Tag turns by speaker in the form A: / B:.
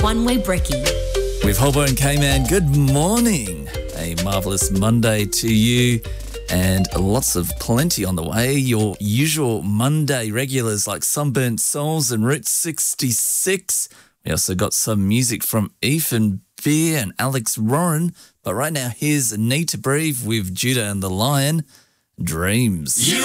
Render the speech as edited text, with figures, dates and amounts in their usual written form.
A: One Way Brekkie.
B: With Hobo and K-Man, good morning. A marvellous Monday to you and plenty on the way. Your usual Monday regulars like Sunburnt Souls and Route 66. We also got some music from Ethan Beer and Alex Warren. But right now, here's Need to Breathe with Judah and the Lion, Dreams.